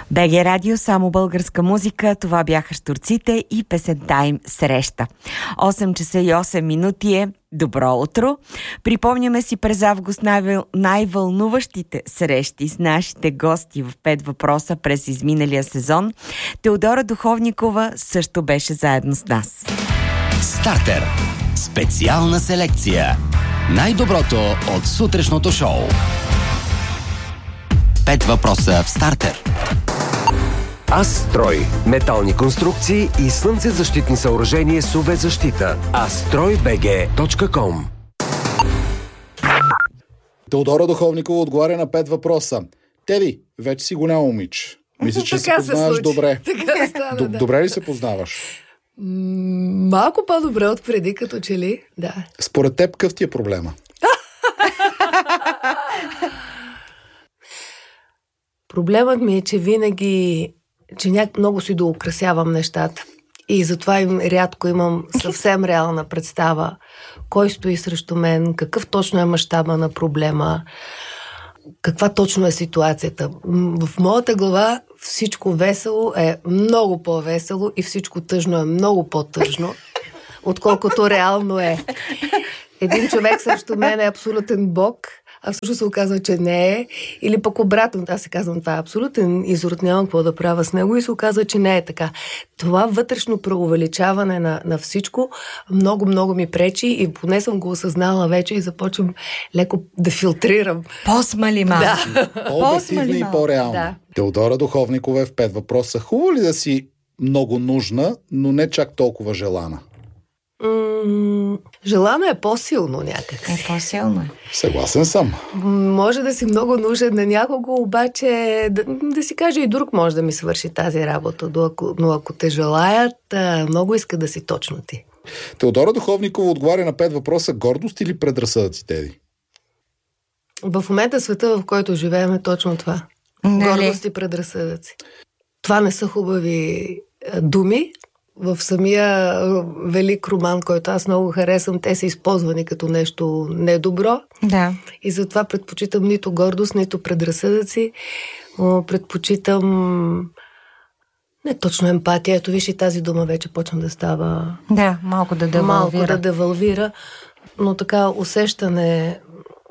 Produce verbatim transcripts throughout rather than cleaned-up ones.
БГ Радио, само българска музика. Това бяха Щурците и песента им "Среща". осем часа и осем минути е. Добро утро! Припомняме си през август най- най-вълнуващите срещи с нашите гости в пет въпроса през изминалия сезон. Теодора Духовникова също беше заедно с нас. Стартер. Специална селекция. Най-доброто от сутрешното шоу. Пет въпроса в Стартер. Астрой. Метални конструкции и слънцезащитни съоръжения с ю ви защита. астрой би джи точка ком. Теодора Духовникова отговаря на пет въпроса. Теди, вече си голямо момич. Мисля, че се познаваш се добре. Така стана, Д- да. Добре ли се познаваш? М- малко по-добре от преди, като че ли? Да. Според теб, къв ти е проблема? Проблемът ми е, че винаги, че някак много си доукрасявам нещата. И затова им рядко имам съвсем реална представа кой стои срещу мен, какъв точно е мащаба на проблема, каква точно е ситуацията. В моята глава всичко весело е много по-весело и всичко тъжно е много по-тъжно, отколкото реално е. Един човек срещу мен е абсолютен бог, а всъщност се оказва, че не е. Или пък обратно, аз се казвам, това е абсолютен изрод, нямам какво да правя с него и се оказва, че не е така. Това вътрешно преувеличаване на, на всичко много-много ми пречи и поне съм го осъзнала вече и започвам леко да филтрирам. По-смали малко. Да. По-обективна и по-реална. Да. Теодора Духовникова е в пет въпроса. Хубаво ли да си много нужна, но не чак толкова желана? М- желано е по-силно някак. Е, по-силно е. Съгласен съм. Може да си много нужен на някого, обаче да, да си каже и друг може да ми свърши тази работа. Но ако, но ако те желаят, много иска да си точно ти. Теодора Духовникова отговаря на пет въпроса. Гордост или предразсъдъци, Теди? В момента света, в който живеем, е точно това. Нали? Гордост и предразсъдъци. Това не са хубави думи. В самия велик роман, който аз много харесвам, те са използвани като нещо недобро. Да. И затова предпочитам нито гордост, нито предразсъдъци. Но предпочитам не точно емпатия. Ето виж и тази дума вече почна да става... Да, малко да девалвира. Малко да девалвира. Но така усещане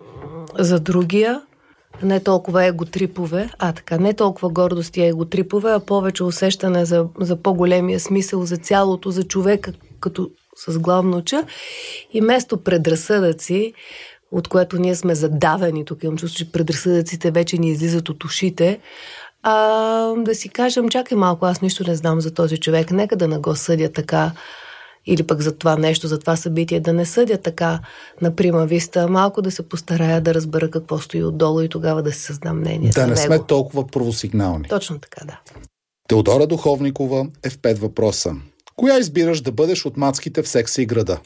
за другия, не толкова еготрипове, а така, не толкова гордост и еготрипове, а повече усещане за, за по-големия смисъл, за цялото, за човека, като с главно ча. И вместо предразсъдъци, от което ние сме задавени, тук имам чувство, че предразсъдъците вече ни излизат от ушите, а, да си кажем, чакай малко, аз нищо не знам за този човек, нека да не го съдя така, или пък за това нещо, за това събитие, да не съдя така на прима виста, малко да се постарая да разбера какво стои отдолу и тогава да си създам мнение. Да не него. сме толкова първосигнални. Точно така, да. Теодора Духовникова е в пет въпроса. Коя избираш да бъдеш от мацките в Секса и града?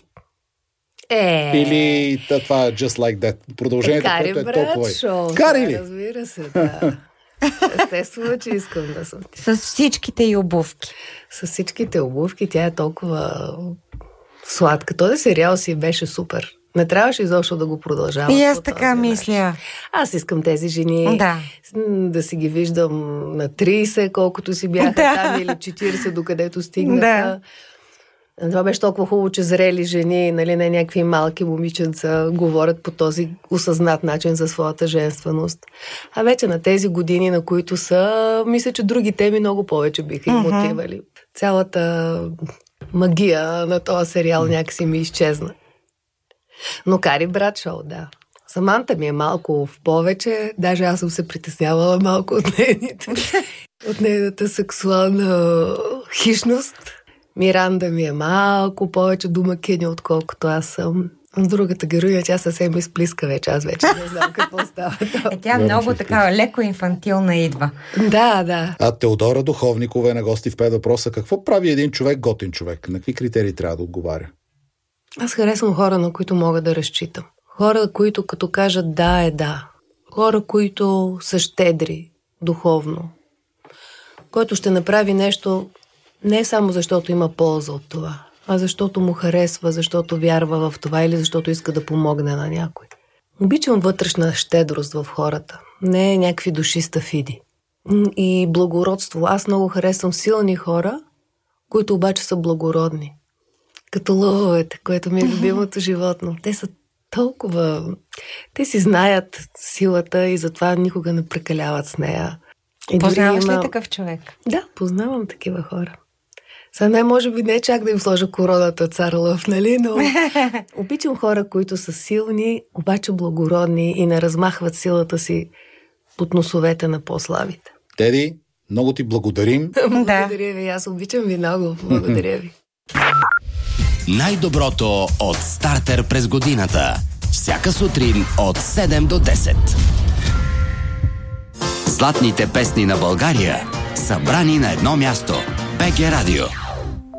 Е... Или да, това е Just Like That? Продължението, Кари, което е толкова. брат, Кари ли? Разбира се, да. Естествено, че искам да съм ти. С всичките и обувки. С всичките обувки, тя е толкова сладка. Този сериал си беше супер. Не трябваше изобщо да го продължавам. И аз така мисля. Аз искам тези жени да. да си ги виждам на трийсет, колкото си бяха да. там, или четирийсет, докъдето стигнаха. Да. Това беше толкова хубаво, че зрели жени, нали, не някакви малки момиченца, говорят по този осъзнат начин за своята женственост. А вече на тези години, на които са, мисля, че други теми много повече биха им Mm-hmm. мотивали. Цялата магия на този сериал някакси ми изчезна. Но Кари Брадшоу, да. Саманта ми е малко в повече, даже аз съм се притеснявала малко от нейните, от нейната сексуална хищност. Миранда ми е малко повече домакиня, отколкото аз съм. С другата героиня, тя съвсем изплиска вече. Аз вече не знам какво става. Е, тя много така леко инфантилна идва. Да, да. А Теодора Духовникова е на гости в пет въпроса. Какво прави един човек готин човек? На какви критерии трябва да отговаря? Аз харесвам хора, на които мога да разчитам. Хора, които като кажат да е да. Хора, които са щедри духовно. Който ще направи нещо не само защото има полза от това, а защото му харесва, защото вярва в това или защото иска да помогне на някой. Обичам вътрешна щедрост в хората. Не някакви души стафиди. и благородство. Аз много харесвам силни хора, които обаче са благородни. Като лъвовете, което ми е любимото животно. Те са толкова... Те си знаят силата и затова никога не прекаляват с нея. И познаваш има... ли такъв човек? Да, познавам такива хора. Сега не, може би не чак да им сложа короната цар лъв, нали, но обичам хора, които са силни, обаче благородни и не размахват силата си под носовете на по-слабите. Теди, много ти благодарим. Благодаря ви, аз обичам ви много. Благодаря ви. Най-доброто от Стартер през годината. Всяка сутрин от седем до десет. Златните песни на България, събрани на едно място. БГ Радио.